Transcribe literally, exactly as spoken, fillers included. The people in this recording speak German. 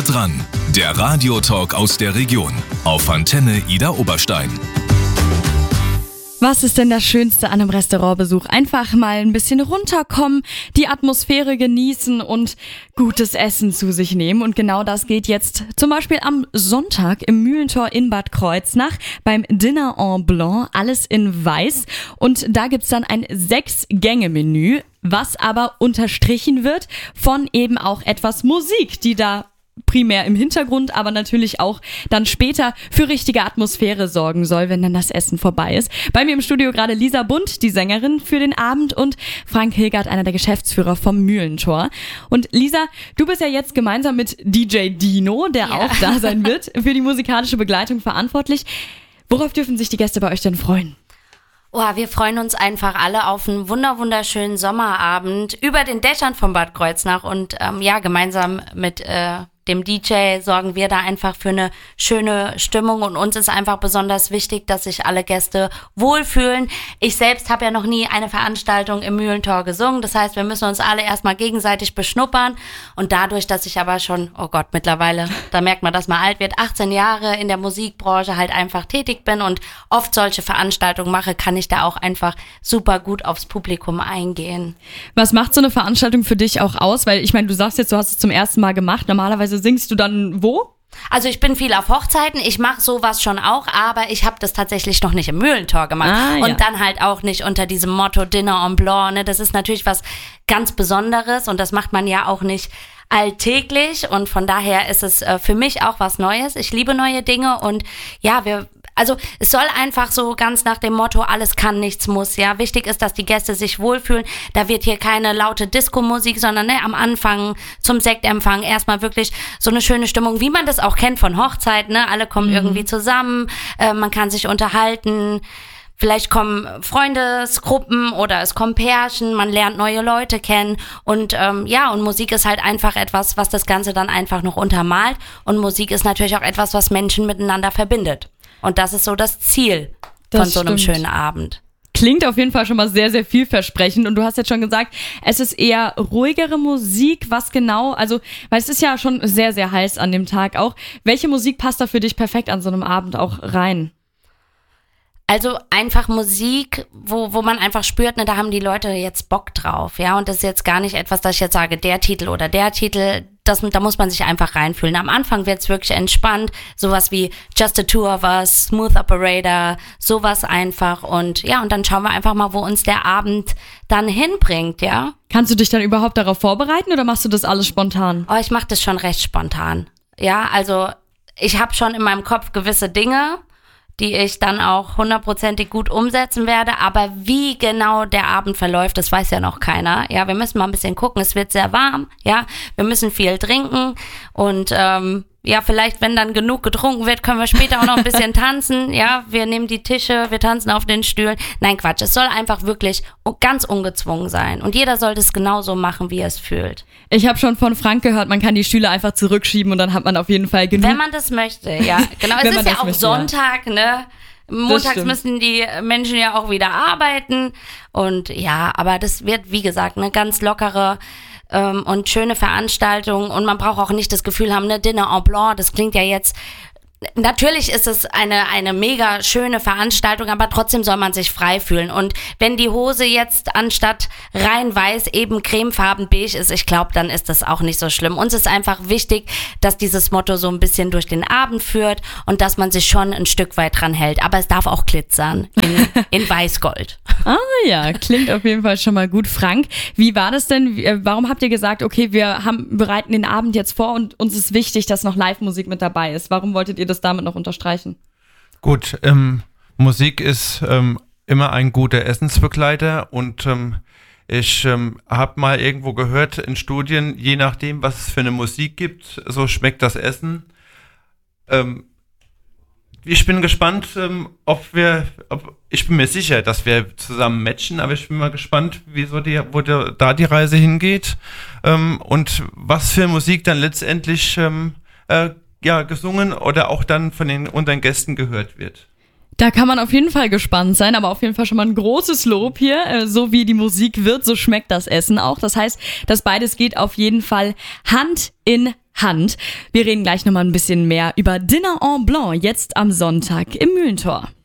Nah dran, der Radiotalk aus der Region auf Antenne Ida Oberstein. Was ist denn das Schönste an einem Restaurantbesuch? Einfach mal ein bisschen runterkommen, die Atmosphäre genießen und gutes Essen zu sich nehmen. Und genau das geht jetzt zum Beispiel am Sonntag im Mühlentor in Bad Kreuznach beim Dinner en Blanc, alles in weiß. Und da gibt's dann ein Sechs-Gänge-Menü, was aber unterstrichen wird von eben auch etwas Musik, die da primär im Hintergrund, aber natürlich auch dann später für richtige Atmosphäre sorgen soll, wenn dann das Essen vorbei ist. Bei mir im Studio gerade Lisa Bund, die Sängerin für den Abend, und Frank Hilgert, einer der Geschäftsführer vom Mühlentor. Und Lisa, du bist ja jetzt gemeinsam mit D J Dino, der ja auch da sein wird, für die musikalische Begleitung verantwortlich. Worauf dürfen sich die Gäste bei euch denn freuen? Oh, wir freuen uns einfach alle auf einen wunder wunderschönen Sommerabend über den Dächern von Bad Kreuznach und ähm, ja, gemeinsam mit äh, dem D J sorgen wir da einfach für eine schöne Stimmung, und uns ist einfach besonders wichtig, dass sich alle Gäste wohlfühlen. Ich selbst habe ja noch nie eine Veranstaltung im Mühlentor gesungen, das heißt, wir müssen uns alle erstmal gegenseitig beschnuppern, und dadurch, dass ich aber schon, oh Gott, mittlerweile, da merkt man, dass man alt wird, achtzehn Jahre in der Musikbranche halt einfach tätig bin und oft solche Veranstaltungen mache, kann ich da auch einfach super gut aufs Publikum eingehen. Was macht so eine Veranstaltung für dich auch aus? Weil ich meine, du sagst jetzt, du hast es zum ersten Mal gemacht, normalerweise singst du dann wo? Also ich bin viel auf Hochzeiten, ich mache sowas schon auch, aber ich habe das tatsächlich noch nicht im Mühlentor gemacht. Ah, ja. Und dann halt auch nicht unter diesem Motto Dinner en Blanc, ne? Das ist natürlich was ganz Besonderes und das macht man ja auch nicht alltäglich, und von daher ist es äh, für mich auch was Neues. Ich liebe neue Dinge, und ja, wir Also es soll einfach so ganz nach dem Motto, alles kann, nichts muss, ja. Wichtig ist, dass die Gäste sich wohlfühlen. Da wird hier keine laute Disco-Musik, sondern ne, am Anfang zum Sektempfang erstmal wirklich so eine schöne Stimmung, wie man das auch kennt von Hochzeiten, ne? Alle kommen mhm. irgendwie zusammen, äh, man kann sich unterhalten. Vielleicht kommen Freundesgruppen oder es kommen Pärchen, man lernt neue Leute kennen, und ähm, ja, und Musik ist halt einfach etwas, was das Ganze dann einfach noch untermalt, und Musik ist natürlich auch etwas, was Menschen miteinander verbindet. Und das ist so das Ziel das von so einem stimmt. schönen Abend. Klingt auf jeden Fall schon mal sehr, sehr vielversprechend, und du hast jetzt schon gesagt, es ist eher ruhigere Musik. Was genau, also, weil es ist ja schon sehr, sehr heiß an dem Tag auch. Welche Musik passt da für dich perfekt an so einem Abend auch rein? Also einfach Musik, wo wo man einfach spürt, ne, da haben die Leute jetzt Bock drauf, ja, und das ist jetzt gar nicht etwas, dass ich jetzt sage, der Titel oder der Titel, das, da muss man sich einfach reinfühlen. Am Anfang wird's wirklich entspannt, sowas wie Just the Two of Us, Smooth Operator, sowas einfach, und ja, und dann schauen wir einfach mal, wo uns der Abend dann hinbringt, ja. Kannst du dich dann überhaupt darauf vorbereiten oder machst du das alles spontan? Oh, ich mache das schon recht spontan, ja, also ich habe schon in meinem Kopf gewisse Dinge, die ich dann auch hundertprozentig gut umsetzen werde, aber wie genau der Abend verläuft, das weiß ja noch keiner. Ja, wir müssen mal ein bisschen gucken, es wird sehr warm, ja, wir müssen viel trinken, und ähm, ja, vielleicht, wenn dann genug getrunken wird, können wir später auch noch ein bisschen tanzen, ja, wir nehmen die Tische, wir tanzen auf den Stühlen. Nein, Quatsch, es soll einfach wirklich ganz ungezwungen sein, und jeder soll das genauso machen, wie er es fühlt. Ich habe schon von Frank gehört, man kann die Stühle einfach zurückschieben und dann hat man auf jeden Fall genug. Wenn man das möchte, ja, genau. Es ist ja auch möchte, Sonntag, ja. ne? Montags müssen die Menschen ja auch wieder arbeiten, und ja, aber das wird, wie gesagt, eine ganz lockere ähm, und schöne Veranstaltung, und man braucht auch nicht das Gefühl haben, ne, Dinner en Blanc, das klingt ja jetzt, natürlich ist es eine eine mega schöne Veranstaltung, aber trotzdem soll man sich frei fühlen, und wenn die Hose jetzt anstatt rein weiß eben cremefarben beige ist, ich glaube, dann ist das auch nicht so schlimm. Uns ist einfach wichtig, dass dieses Motto so ein bisschen durch den Abend führt und dass man sich schon ein Stück weit dran hält, aber es darf auch glitzern in, in Weißgold. Ah ja, klingt auf jeden Fall schon mal gut. Frank, wie war das denn? Warum habt ihr gesagt, okay, wir haben bereiten den Abend jetzt vor und uns ist wichtig, dass noch Live-Musik mit dabei ist? Warum wolltet ihr das damit noch unterstreichen? Gut, ähm, Musik ist ähm, immer ein guter Essensbegleiter, und ähm, ich ähm, habe mal irgendwo gehört in Studien, je nachdem, was es für eine Musik gibt, so schmeckt das Essen. Ähm, ich bin gespannt, ähm, ob wir, ob, ich bin mir sicher, dass wir zusammen matchen, aber ich bin mal gespannt, wie so die, wo der, da die Reise hingeht, ähm, und was für Musik dann letztendlich ähm, äh, ja, gesungen oder auch dann von den unseren Gästen gehört wird. Da kann man auf jeden Fall gespannt sein, aber auf jeden Fall schon mal ein großes Lob hier. So wie die Musik wird, so schmeckt das Essen auch. Das heißt, das beides geht auf jeden Fall Hand in Hand. Wir reden gleich nochmal ein bisschen mehr über Dinner en Blanc, jetzt am Sonntag im Mühlentor.